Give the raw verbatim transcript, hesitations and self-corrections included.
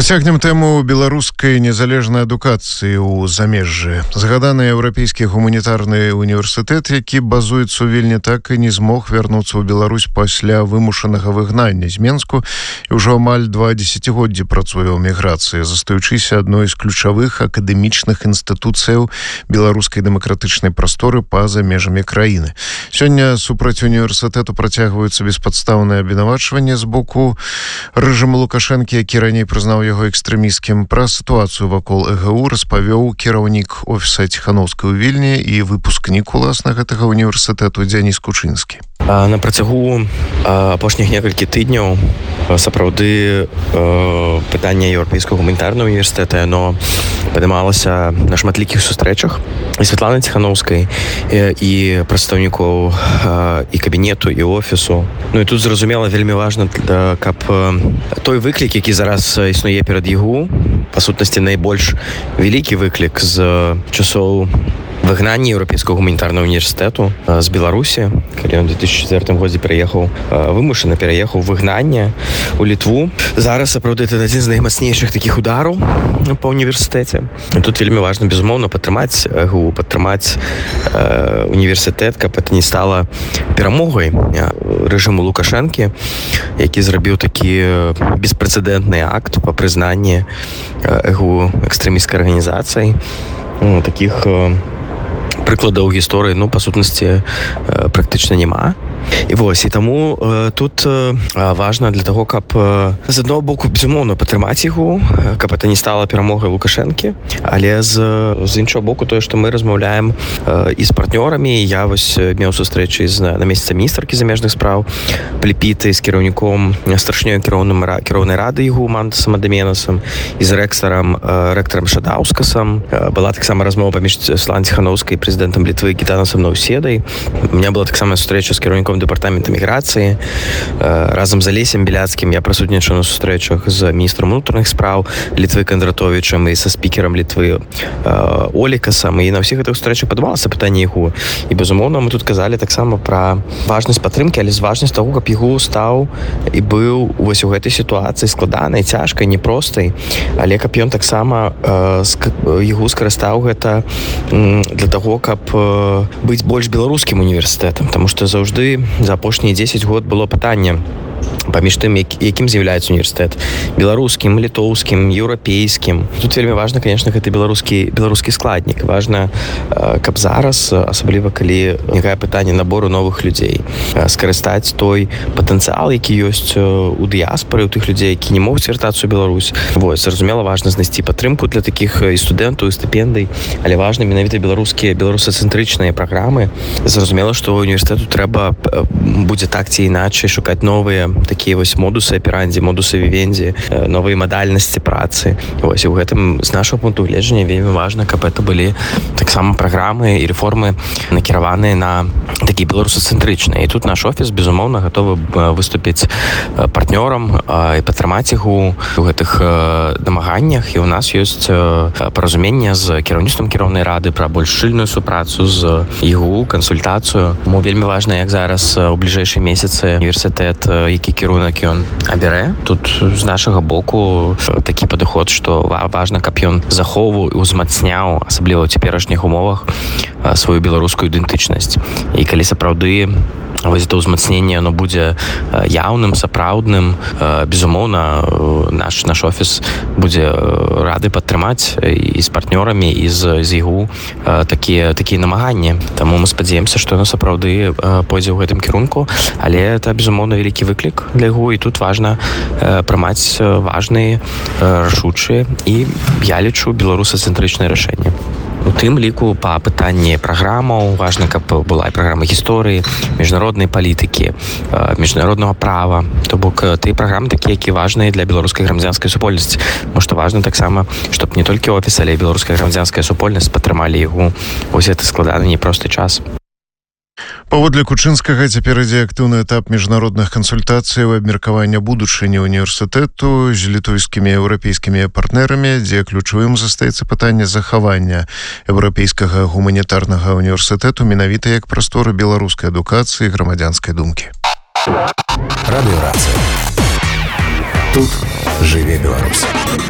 Працягнем тэму беларускай незалежнай адукацыі ў замежжы. Згаданы еўрапейскі гуманітарны універсітэт, які базуецца ў Вільні, так і не змог вярнуцца ў Беларусь пасля вымушанага выгнання з Менску і ўжо амаль два дзесяцігоддзі працуе ў міграцыі, застаючыся адной з ключавых акадэмічных інстытуцыяў беларускай дэмакратычнай прасторы па-за межамі краіны. Сёння супраць універсітэту працягваюцца беспадстаўныя абвінавачванні з боку рэжыму Лукашэнкі, які раней прызнаў яго экстрэмісцкім. Пра сітуацыю вакол ЭГУ распавёў кіраўнік офіса Ціханаўскай у Вільні і выпускнік уласна гэтага універсітэту Дзяніс Кучынскі. На працягу апошніх некалькі тыдняў сапраўды пытанне еўрапейскага гуманітарнага універсітэта яно падымалася на шматлікіх сустрэчах і Святланы Ціханаўскай і прадстаўнікоў і кабінету і офісу. Ну і тут зразумела вельмі важна, каб той выклік, які зараз існуе перад ЕГУ, па сутнасці найбольш вялікі выклік з часоў выгнання еўрапейскага гуманітарнага універсітэту з Беларусі, калі ён у две тысячы чацвёртым годзе пераехаў, вымушана пераехаў выгнання ў Літву. Зараз, сапраўды, это адзін з наймацнейшых такіх удараў па універсітэце. І тут вельмі важна, безумоўна, падтрымаць ЭГУ, падтрымаць э, універсітэт, каб это не стала перамогай рэжыму Лукашэнкі, які зрабіў такі беспрэцэдэнтны акт па прызнанні ЭГУ экстрэмісцкай арганізацыяй. Ну, такіх э, прыкладаў гісторыі, ну, па сутнасці, э, практычна няма. І вось, і таму э, тут э, важна для таго, каб э, з аднаго боку, безумоўна, падтрымаць ЕГУ, каб это не стала перамогай Лукашэнкі, але з, з іншого боку, тое, што мы размаўляем э, і з партнёрамі. Я вось меў сустрэчы з намесніцай міністркі замежных спраў Плепітай, з кіраўніком старшынёй кіроўнай рады ЕГУ Мандасам Адаменасам і з рэктарам, э, рэктарам Шадаўскасам. Э, была таксама размова паміж Святланай Ціханаўскай і прэзідэнтам Літвы Гітанасам Наўседай. У меня была таксама сустрэча з кіраўніком дэпартамента міграцыі. Разам з Алесем Біляцкім я прысутнічаў на сустрэчах з міністрам унутраных спраў Літвы Кандратовічам і са спікерам Літвы Олікасам. І на ўсіх гэтых сустрэчах падымалася пытанне ЕГУ. І, безумоўна, мы тут казалі таксама пра важнасць падтрымкі, але з важнасць таго, каб ЕГУ стаў і быў вось у гэтай сітуацыі складанай, цяжкай, непростай, але каб ён таксама ЕГУ скарыстаў гэта для таго, каб быць больш беларускім універсітэтам, таму што заўжды за апошнія дзесяць год было пытанне паміж тым, якім з'яўляецца універсітэт: беларускім, літоўскім, еўрапейскім. Тут вельмі важна, конечно, гэта беларускі беларускі складнік. Важна, каб зараз, асабліва калі узнікае пытанне набору новых людзей, скарыстаць той патэнцыял, які ёсць у дыяспары, у тых людзей, які не могуць вяртацца ў Беларусь. Вось, зразумела, важна знайсці падтрымку для такіх і студэнтаў, і стыпендый, але важна менавіта беларускія беларусацэнтрычныя праграмы. Зразумела, што універсітэту трэба будзе так ці іначай шукаць новыя такія вось модусы аперандзі, модусы вівендзі, новыя мадальнасці працы. Вось, і ў гэтым, з нашого пункту гледжання, вельмі важна, каб это былі таксама праграмы і рэформы накіраваныя на такі беларусацэнтрычныя. І тут наш офіс, безумоўна, гатовы выступіць партнёрам і падтрымаць іх у гэтых дамаганнях. І ў нас ёсць паразуменне з кіраўніцтвам кіроўнай рады пра больш шчыльную супрацу з ЕГУ, кансультацыю. Таму вельмі важна, як зараз у бліжэйшыя месяцы універсітэт, які кірунак ён абярэ. Тут з нашага боку такі падыход, што важна, каб ён захоўваў і ўзмацняў, асабліва ў цяперашніх умовах, сваю беларускую ідэнтычнасць. І калі сапраўды вось это ўзмацненне, оно будзе яўным, сапраўдным, безумоўна, наш наш офіс будзе рады падтрымаць і з партнёрамі, і з, з ЕГУ такія такія намаганні. Таму мы спадзяемся, што яно сапраўды пойдзе ў гэтым кірунку, але это, безумоўна, вялікі выклік для ЕГУ, і тут важна прымаць важныя, рашучыя і, я лічу, беларусацэнтрычныя рашэнні. У тым ліку па пытанні праграмаў важна, каб была і праграма гісторыі, міжнароднай палітыкі, міжнароднага права. То бок тыя праграмы такія, які важныя для беларускай грамадзянскай супольнасці. Таму што важна таксама, чтоб не толькі офіс, але і беларуская грамадзянская супольнасць падтрымалі ЕГУ вось гэты складаны непросты час. Паводле Кучынскага, цяпер ідзе актыўны этап міжнародных кансультацый і абмеркавання будучыні універсітэту з літоўскімі і еўрапейскімі партнерамі, дзе ключавым застаецца пытанне захавання еўрапейскага гуманітарнага універсітэту менавіта як прасторы беларускай адукацыі і грамадзянскай думкі. Радыёрацыя. Тут жыве Беларусь.